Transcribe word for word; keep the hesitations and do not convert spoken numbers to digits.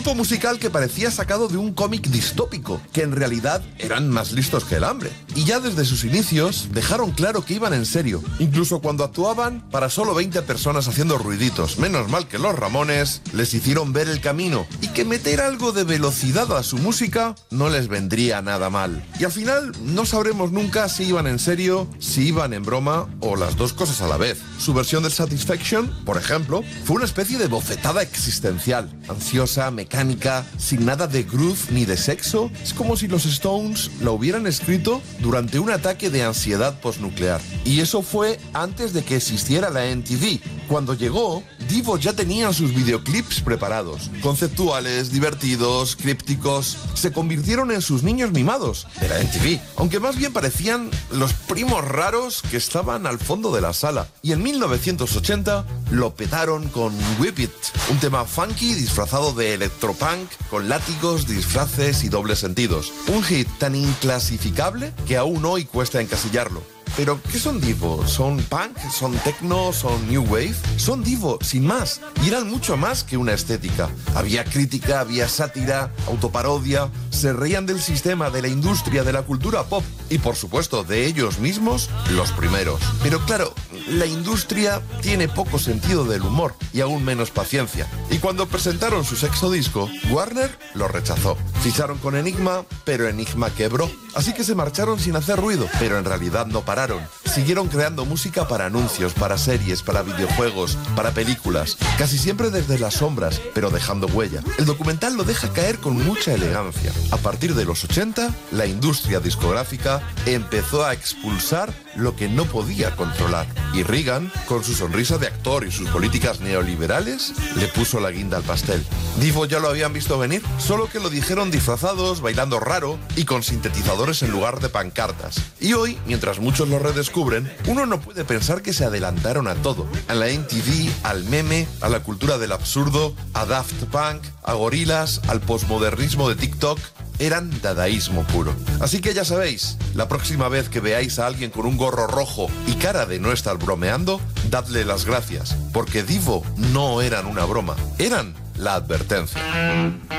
grupo musical que parecía sacado de un cómic distópico, que en realidad eran más listos que el hambre. Y ya desde sus inicios dejaron claro que iban en serio, incluso cuando actuaban para solo veinte personas haciendo ruiditos. Menos mal que los Ramones les hicieron ver el camino y que meter algo de velocidad a su música no les vendría nada mal. Y al final no sabremos nunca si iban en serio, si iban en broma o las dos cosas a la vez. Su versión del Satisfaction, por ejemplo, fue una especie de bofetada existencial, ansiosa, mecánica, sin nada de groove ni de sexo. Es como si los Stones la hubieran escrito durante un ataque de ansiedad postnuclear. Y eso fue antes de que existiera la M T V. Cuando llegó, Devo ya tenía sus videoclips preparados, conceptuales, divertidos, crípticos. Se convirtieron en sus niños mimados de la M T V, aunque más bien parecían los primos raros que estaban al fondo de la sala. Y en mil novecientos ochenta lo petaron con Whip It, un tema funky disfrazado de electropunk con látigos, disfraces y dobles sentidos. Un hit tan inclasificable que aún hoy cuesta encasillarlo. ¿Pero qué son Devo? ¿Son punk? ¿Son techno? ¿Son new wave? Son Devo, sin más. Y eran mucho más que una estética. Había crítica, había sátira, autoparodia. Se reían del sistema, de la industria, de la cultura pop. Y por supuesto, de ellos mismos, los primeros. Pero claro, la industria tiene poco sentido del humor y aún menos paciencia. Y cuando presentaron su sexto disco, Warner lo rechazó. Ficharon con Enigma, pero Enigma quebró. Así que se marcharon sin hacer ruido, pero en realidad no pararon. Siguieron creando música para anuncios, para series, para videojuegos, para películas, casi siempre desde las sombras, pero dejando huella. El documental lo deja caer con mucha elegancia. A partir de los ochenta, la industria discográfica empezó a expulsar lo que no podía controlar. Y Reagan, con su sonrisa de actor y sus políticas neoliberales, le puso la guinda al pastel. Devo ya lo habían visto venir, solo que lo dijeron disfrazados, bailando raro y con sintetizadores en lugar de pancartas. Y hoy, mientras muchos lo redescubren, uno no puede pensar que se adelantaron a todo. A la M T V, al meme, a la cultura del absurdo, a Daft Punk, a gorilas, al posmodernismo de TikTok. Eran dadaísmo puro. Así que ya sabéis, la próxima vez que veáis a alguien con un gorro rojo y cara de no estar bromeando, dadle las gracias, porque Devo no eran una broma, eran la advertencia.